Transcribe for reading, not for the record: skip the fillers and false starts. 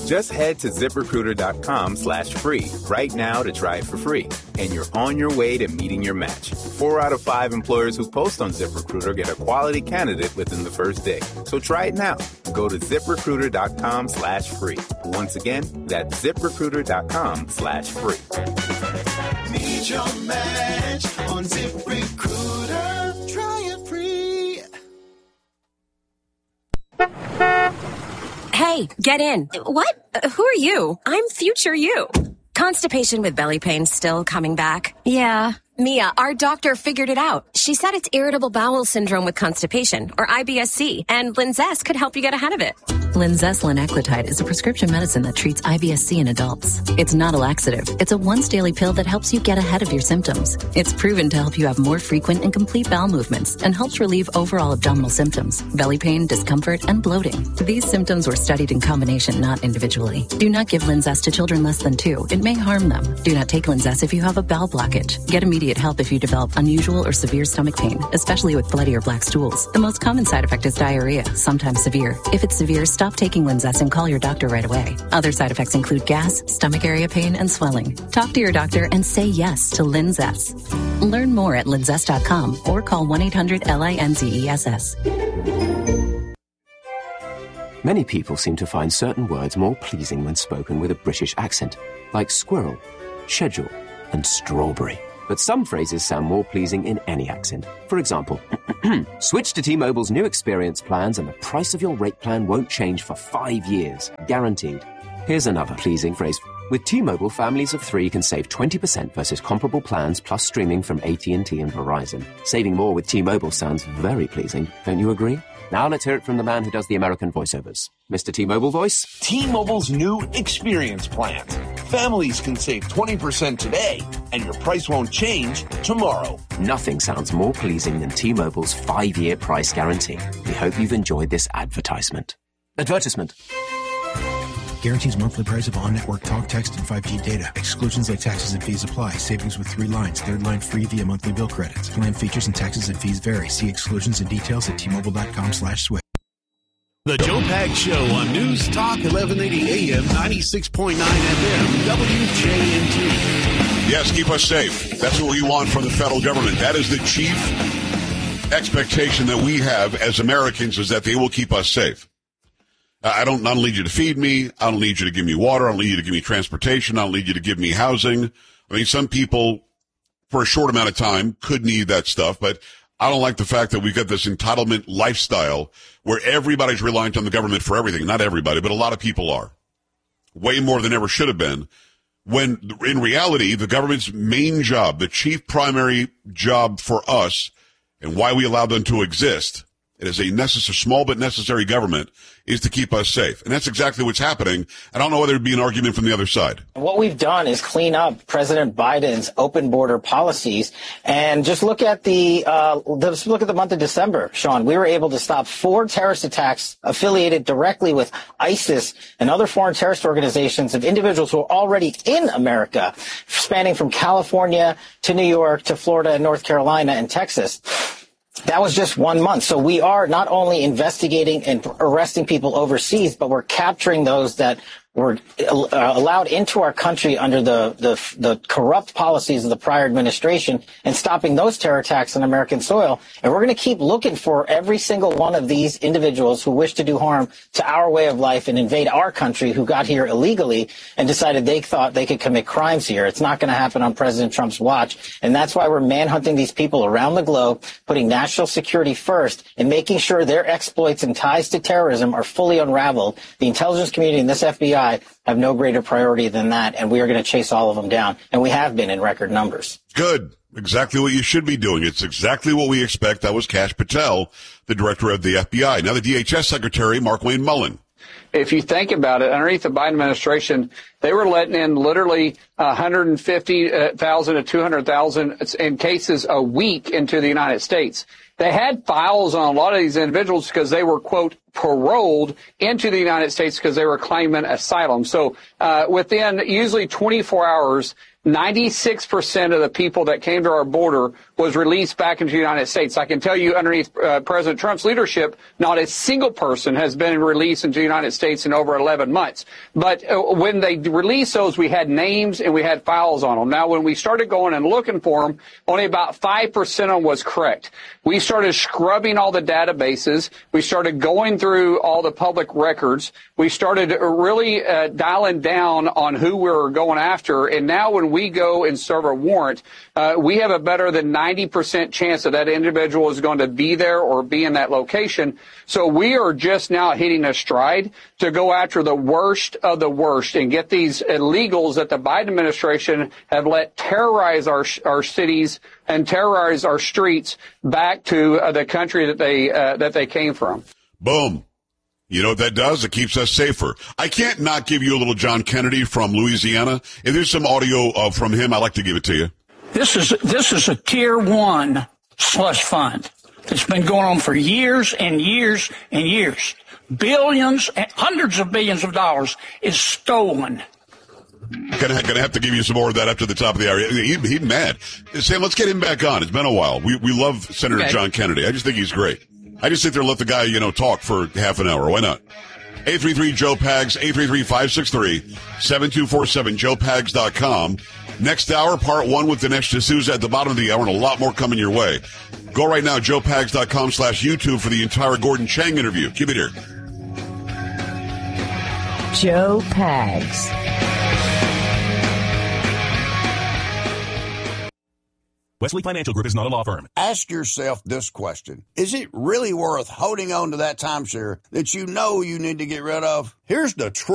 Just head to ZipRecruiter.com/free right now to try it for free. And you're on your way to meeting your match. 4 out of 5 employers who post on ZipRecruiter get a quality candidate within the first day. So try it now. Go to ZipRecruiter.com/free. Once again, that's ZipRecruiter.com/free. Meet your match on ZipRecruiter. Try it free. Hey, get in. What? Who are you? I'm future you. Constipation with belly pain still coming back? Yeah. Mia, our doctor figured it out. She said it's irritable bowel syndrome with constipation, or IBS-C, and Linzess could help you get ahead of it. Linzess linaclotide is a prescription medicine that treats IBS-C in adults. It's not a laxative. It's a once-daily pill that helps you get ahead of your symptoms. It's proven to help you have more frequent and complete bowel movements and helps relieve overall abdominal symptoms, belly pain, discomfort, and bloating. These symptoms were studied in combination, not individually. Do not give Linzess to children less than 2. It may harm them. Do not take Linzess if you have a bowel blockage. Get immediate help if you develop unusual or severe stomach pain, especially with bloody or black stools. The most common side effect is diarrhea, sometimes severe. If it's severe, stop taking Linzess and call your doctor right away. Other side effects include gas, stomach area pain, and swelling. Talk to your doctor and say yes to Linzess. Learn more at linzess.com or call 1-800-LINZESS. Many people seem to find certain words more pleasing when spoken with a British accent, like squirrel, schedule, and strawberry. But some phrases sound more pleasing in any accent. For example, switch to T-Mobile's new experience plans and the price of your rate plan won't change for 5 years. Guaranteed. Here's another pleasing phrase. With T-Mobile, families of 3 can save 20% versus comparable plans plus streaming from AT&T and Verizon. Saving more with T-Mobile sounds very pleasing. Don't you agree? Now let's hear it from the man who does the American voiceovers. Mr. T-Mobile voice. T-Mobile's new experience plans. Families can save 20% today, and your price won't change tomorrow. Nothing sounds more pleasing than T-Mobile's 5-year price guarantee. We hope you've enjoyed this advertisement. Advertisement. Guarantees monthly price of on-network talk, text, and 5G data. Exclusions like taxes and fees apply. Savings with 3 lines. 3rd line free via monthly bill credits. Plan features and taxes and fees vary. See exclusions and details at T-Mobile.com/switch. The Joe Pags Show on News Talk 1180 AM, 96.9 FM, WJNT. Yes, keep us safe. That's what we want from the federal government. That is the chief expectation that we have as Americans, is that they will keep us safe. I don't need you to feed me. I don't need you to give me water. I don't need you to give me transportation. I don't need you to give me housing. I mean, some people, for a short amount of time, could need that stuff, but I don't like the fact that we've got this entitlement lifestyle where everybody's reliant on the government for everything. Not everybody, but a lot of people are. Way more than ever should have been. When, in reality, the government's main job, the chief primary job for us, and why we allow them to exist, it is a small but necessary government, is to keep us safe. And that's exactly what's happening. I don't know whether there'd be an argument from the other side. What we've done is clean up President Biden's open border policies. And just look at the month of December, Sean. We were able to stop 4 terrorist attacks affiliated directly with ISIS and other foreign terrorist organizations of individuals who are already in America, spanning from California to New York to Florida and North Carolina and Texas. That was just 1 month. So we are not only investigating and arresting people overseas, but we're capturing those that were allowed into our country under the corrupt policies of the prior administration and stopping those terror attacks on American soil. And we're going to keep looking for every single one of these individuals who wish to do harm to our way of life and invade our country, who got here illegally and decided they thought they could commit crimes here. It's not going to happen on President Trump's watch. And that's why we're manhunting these people around the globe, putting national security first and making sure their exploits and ties to terrorism are fully unraveled. The intelligence community and this FBI have no greater priority than that, and we are going to chase all of them down, and we have been in record numbers. Good. Exactly what you should be doing. It's exactly what we expect. That was Kash Patel, the director of the FBI. Now the DHS Secretary, Markwayne Mullin. If you think about it, underneath the Biden administration, they were letting in literally 150,000 to 200,000 in cases a week into the United States. They had files on a lot of these individuals because they were, quote, paroled into the United States because they were claiming asylum. So within usually 24 hours, 96% of the people that came to our border was released back into the United States. I can tell you underneath President Trump's leadership, not a single person has been released into the United States in over 11 months. But when they released those, we had names and we had files on them. Now, when we started going and looking for them, only about 5% of them was correct. We started scrubbing all the databases. We started going through all the public records. We started really dialing down on who we were going after. And now when we go and serve a warrant, we have a better than 90% chance that that individual is going to be there or be in that location. So we are just now hitting a stride to go after the worst of the worst and get these illegals that the Biden administration have let terrorize our cities and terrorize our streets back to the country that they came from. Boom. You know what that does? It keeps us safer. I can't not give you a little John Kennedy from Louisiana. If there's some audio from him, I'd like to give it to you. This is a tier 1 slush fund that's been going on for years and years and years. Billions, hundreds of billions of dollars is stolen. Gonna have to give you some more of that up to the top of the hour. He's mad. Sam, let's get him back on. It's been a while. We love Senator John Kennedy. I just think he's great. I just sit there and let the guy, talk for half an hour. Why not? 833-JOE-PAGS, 833-563-7247, joepags.com. Next hour, part 1 with Dinesh D'Souza at the bottom of the hour, and a lot more coming your way. Go right now, joepags.com/YouTube for the entire Gordon Chang interview. Keep it here. Joe Pags. Wesley Financial Group is not a law firm. Ask yourself this question. Is it really worth holding on to that timeshare that you know you need to get rid of? Here's the truth.